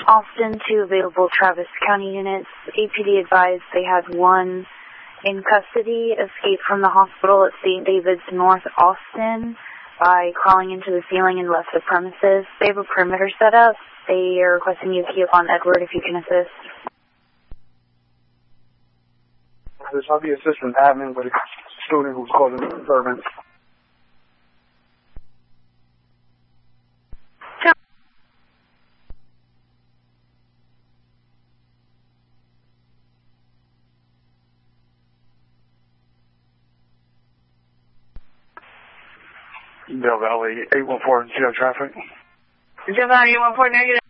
Austin, 2 available Travis County units. APD advised they had 1 in custody, escaped from the hospital at St. David's North Austin by crawling into the ceiling and left the premises. They have a perimeter set up. They are requesting you to key up on Edward if you can assist. I'll be assistant admin with a student who's causing disturbance. Del Valley 814, zero traffic. Del Valley 814, negative.